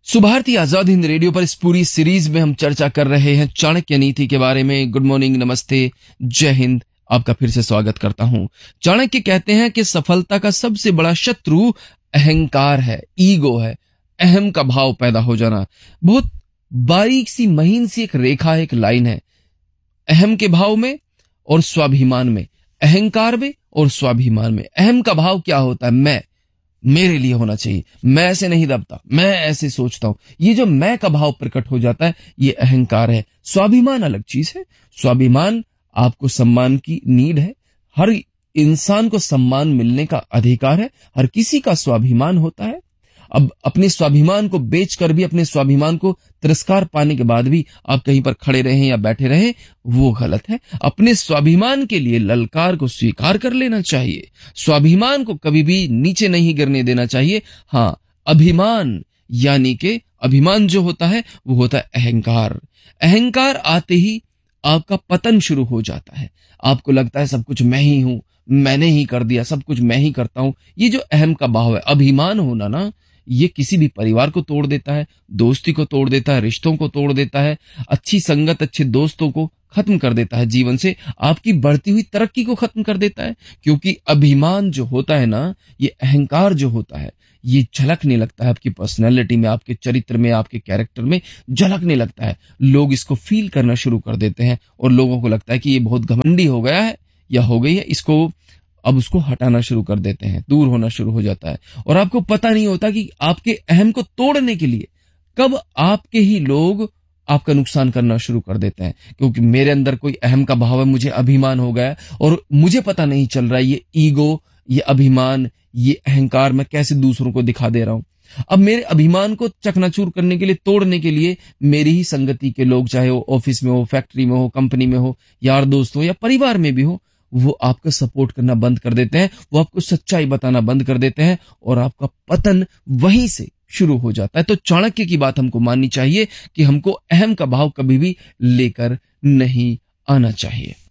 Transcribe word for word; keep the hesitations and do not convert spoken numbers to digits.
Subharti Azad Hind radio पर इस पूरी सीरीज में हम चर्चा कर रहे हैं चाणक्य नीति के बारे में। गुड मॉर्निंग, नमस्ते, जय हिंद, आपका फिर से स्वागत करता हूं। चाणक्य कहते हैं कि सफलता का सबसे बड़ा शत्रु अहंकार है, ईगो है, अहम का भाव पैदा हो जाना। बहुत बारीक सी महीन सी एक रेखा है, एक लाइन है अहम के भाव में और स्वाभिमान में, अहंकार में और स्वाभिमान में। अहम का भाव क्या होता है? मैं, मेरे लिए होना चाहिए, मैं ऐसे नहीं दबता, मैं ऐसे सोचता हूं। ये जो मैं का भाव प्रकट हो जाता है, ये अहंकार है। स्वाभिमान अलग चीज है। स्वाभिमान आपको सम्मान की नीड है। हर इंसान को सम्मान मिलने का अधिकार है। हर किसी का स्वाभिमान होता है। अब अपने स्वाभिमान को बेचकर भी, अपने स्वाभिमान को तिरस्कार पाने के बाद भी आप कहीं पर खड़े रहें या बैठे रहें, वो गलत है। अपने स्वाभिमान के लिए ललकार को स्वीकार कर लेना चाहिए। स्वाभिमान को कभी भी नीचे नहीं गिरने देना चाहिए। हाँ, अभिमान यानी कि अभिमान जो होता है वो होता है अहंकार। अहंकार आते ही आपका पतन शुरू हो जाता है। आपको लगता है सब कुछ मैं ही हूं, मैंने ही कर दिया, सब कुछ मैं ही करता हूं। ये जो अहम का भाव है, अभिमान होना ना, ये किसी भी परिवार को तोड़ देता है, दोस्ती को तोड़ देता है, रिश्तों को तोड़ देता है, अच्छी संगत, अच्छे दोस्तों को खत्म कर देता है जीवन से, आपकी बढ़ती हुई तरक्की को खत्म कर देता है। क्योंकि अभिमान जो होता है ना, ये अहंकार जो होता है, ये झलकने लगता है आपकी पर्सनैलिटी में, आपके चरित्र में, आपके कैरेक्टर में झलकने लगता है। लोग इसको फील करना शुरू कर देते हैं और लोगों को लगता है कि ये बहुत घमंडी हो गया है या हो गई है, इसको अब उसको हटाना शुरू कर देते हैं, दूर होना शुरू हो जाता है। और आपको पता नहीं होता कि आपके अहम को तोड़ने के लिए कब आपके ही लोग आपका नुकसान करना शुरू कर देते हैं। क्योंकि मेरे अंदर कोई अहम का भाव है, मुझे अभिमान हो गया और मुझे पता नहीं चल रहा है ये ईगो, ये अभिमान, ये अहंकार मैं कैसे दूसरों को दिखा दे रहा हूं। अब मेरे अभिमान को चकनाचूर करने के लिए, तोड़ने के लिए मेरी ही संगति के लोग, चाहे वो ऑफिस में हो, फैक्ट्री में हो, कंपनी में हो, यार दोस्त हो या परिवार में भी हो, वो आपका सपोर्ट करना बंद कर देते हैं, वो आपको सच्चाई बताना बंद कर देते हैं और आपका पतन वहीं से शुरू हो जाता है। तो चाणक्य की बात हमको माननी चाहिए कि हमको अहम का भाव कभी भी लेकर नहीं आना चाहिए।